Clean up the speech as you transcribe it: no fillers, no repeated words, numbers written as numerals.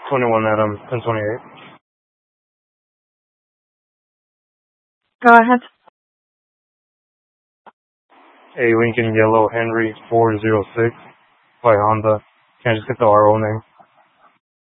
21 Adam, 1028. Go ahead. A Lincoln Yellow Henry 406 by Honda. Can I just get the RO name?